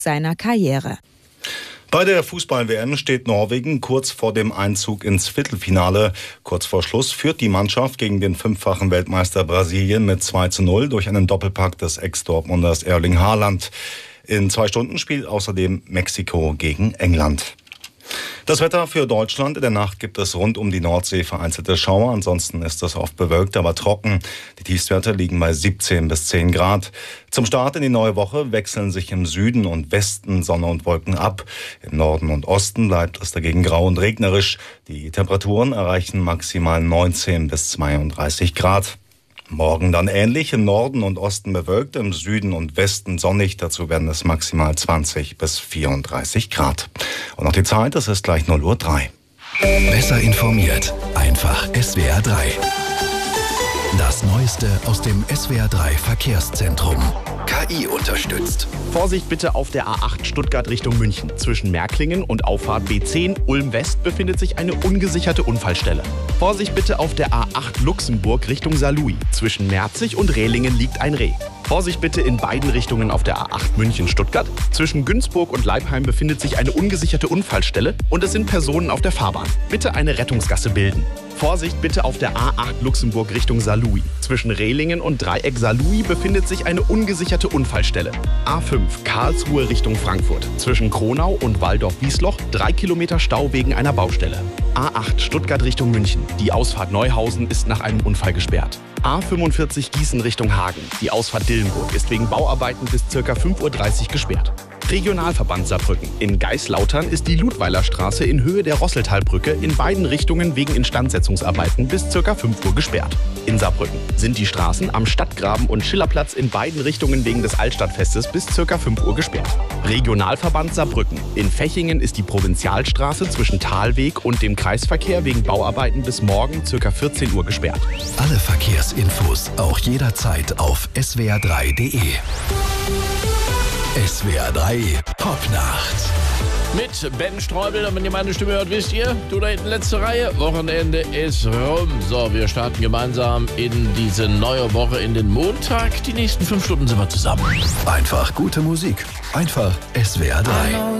seiner Karriere. Bei der Fußball-WM steht Norwegen kurz vor dem Einzug ins Viertelfinale. Kurz vor Schluss führt die Mannschaft gegen den fünffachen Weltmeister Brasilien mit 2:0 durch einen Doppelpack des Ex-Dortmunders Erling Haaland. In 2 Stunden spielt außerdem Mexiko gegen England. Das Wetter für Deutschland. In der Nacht gibt es rund um die Nordsee vereinzelte Schauer. Ansonsten ist es oft bewölkt, aber trocken. Die Tiefstwerte liegen bei 17 bis 10 Grad. Zum Start in die neue Woche wechseln sich im Süden und Westen Sonne und Wolken ab. Im Norden und Osten bleibt es dagegen grau und regnerisch. Die Temperaturen erreichen maximal 19 bis 32 Grad. Morgen dann ähnlich, im Norden und Osten bewölkt, im Süden und Westen sonnig. Dazu werden es maximal 20 bis 34 Grad. Und noch die Zeit, es ist gleich 0:03 Uhr. Besser informiert, einfach SWR 3. Das Neueste aus dem SWR 3 Verkehrszentrum. KI unterstützt. Vorsicht bitte auf der A8 Stuttgart Richtung München. Zwischen Märklingen und Auffahrt B10 Ulm West befindet sich eine ungesicherte Unfallstelle. Vorsicht bitte auf der A8 Luxemburg Richtung Saarlouis. Zwischen Merzig und Rehlingen liegt ein Reh. Vorsicht bitte in beiden Richtungen auf der A8 München-Stuttgart. Zwischen Günzburg und Leipheim befindet sich eine ungesicherte Unfallstelle und es sind Personen auf der Fahrbahn. Bitte eine Rettungsgasse bilden. Vorsicht bitte auf der A8 Luxemburg Richtung Saarlouis. Zwischen Rehlingen und Dreieck Saarlouis befindet sich eine ungesicherte Unfallstelle. A5 Karlsruhe Richtung Frankfurt. Zwischen Kronau und Waldorf-Wiesloch 3 Kilometer Stau wegen einer Baustelle. A8 Stuttgart Richtung München. Die Ausfahrt Neuhausen ist nach einem Unfall gesperrt. A45 Gießen Richtung Hagen. Die Ausfahrt Dillenburg ist wegen Bauarbeiten bis ca. 5:30 Uhr gesperrt. Regionalverband Saarbrücken. In Geislautern ist die Ludweiler Straße in Höhe der Rosseltalbrücke in beiden Richtungen wegen Instandsetzungsarbeiten bis ca. 5 Uhr gesperrt. In Saarbrücken sind die Straßen am Stadtgraben und Schillerplatz in beiden Richtungen wegen des Altstadtfestes bis ca. 5 Uhr gesperrt. Regionalverband Saarbrücken. In Fechingen ist die Provinzialstraße zwischen Talweg und dem Kreisverkehr wegen Bauarbeiten bis morgen ca. 14 Uhr gesperrt. Alle Verkehrsinfos auch jederzeit auf swr3.de. SWR 3 Popnacht. Mit Ben Streubel, und wenn ihr meine Stimme hört, wisst ihr, du da hinten letzte Reihe, Wochenende ist rum. So, wir starten gemeinsam in diese neue Woche, in den Montag. Die nächsten 5 Stunden sind wir zusammen. Einfach gute Musik. Einfach SWR 3.